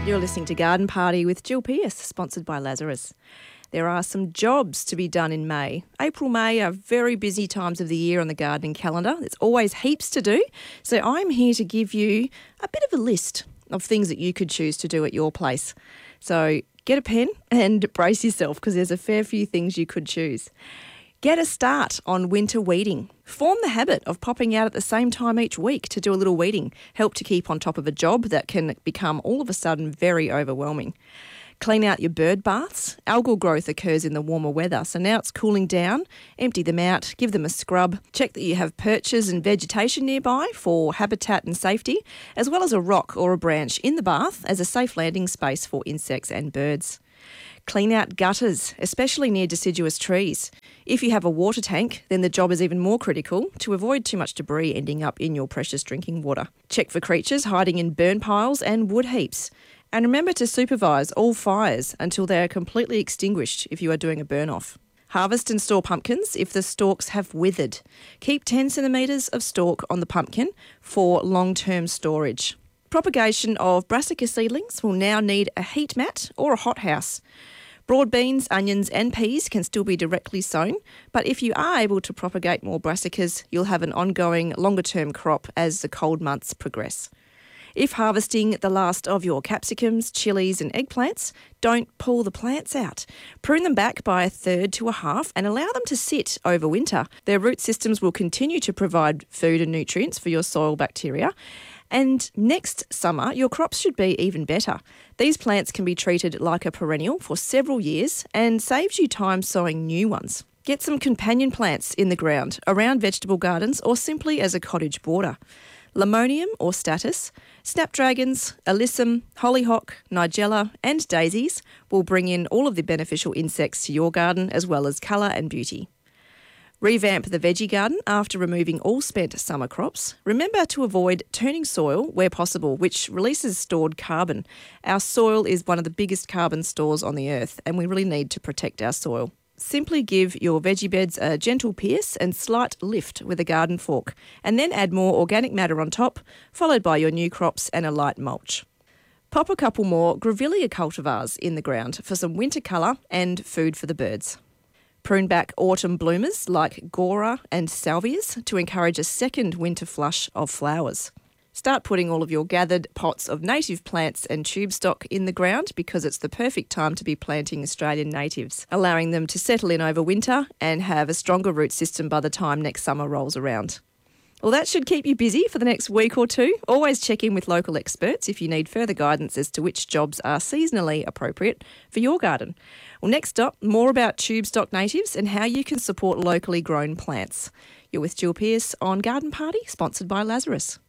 You're listening to Garden Party with Jill Pearce, sponsored by Lazarus. There are some jobs to be done in May. April, May are very busy times of the year on the gardening calendar. There's always heaps to do. So I'm here to give you a bit of a list of things that you could choose to do at your place. So get a pen and brace yourself because there's a fair few things you could choose. Get a start on winter weeding. Form the habit of popping out at the same time each week to do a little weeding. Help to keep on top of a job that can become all of a sudden very overwhelming. Clean out your bird baths. Algal growth occurs in the warmer weather, so now it's cooling down. Empty them out, give them a scrub. Check that you have perches and vegetation nearby for habitat and safety, as well as a rock or a branch in the bath as a safe landing space for insects and birds. Clean out gutters, especially near deciduous trees. If you have a water tank, then the job is even more critical to avoid too much debris ending up in your precious drinking water. Check for creatures hiding in burn piles and wood heaps. And remember to supervise all fires until they are completely extinguished if you are doing a burn-off. Harvest and store pumpkins if the stalks have withered. Keep 10 centimetres of stalk on the pumpkin for long-term storage. Propagation of brassica seedlings will now need a heat mat or a hothouse. Broad beans, onions and peas can still be directly sown, but if you are able to propagate more brassicas, you'll have an ongoing longer-term crop as the cold months progress. If harvesting the last of your capsicums, chilies and eggplants, don't pull the plants out. Prune them back by a third to a half and allow them to sit over winter. Their root systems will continue to provide food and nutrients for your soil bacteria. And next summer, your crops should be even better. These plants can be treated like a perennial for several years and saves you time sowing new ones. Get some companion plants in the ground, around vegetable gardens or simply as a cottage border. Limonium or statice, snapdragons, alyssum, hollyhock, nigella and daisies will bring in all of the beneficial insects to your garden as well as colour and beauty. Revamp the veggie garden after removing all spent summer crops. Remember to avoid turning soil where possible, which releases stored carbon. Our soil is one of the biggest carbon stores on the earth and we really need to protect our soil. Simply give your veggie beds a gentle pierce and slight lift with a garden fork, and then add more organic matter on top, followed by your new crops and a light mulch. Pop a couple more grevillea cultivars in the ground for some winter colour and food for the birds. Prune back autumn bloomers like Gora and Salvias to encourage a second winter flush of flowers. Start putting all of your gathered pots of native plants and tube stock in the ground because it's the perfect time to be planting Australian natives, allowing them to settle in over winter and have a stronger root system by the time next summer rolls around. Well, that should keep you busy for the next week or two. Always check in with local experts if you need further guidance as to which jobs are seasonally appropriate for your garden. Well, next up, more about tube stock natives and how you can support locally grown plants. You're with Jill Pearce on Garden Party, sponsored by Lazarus.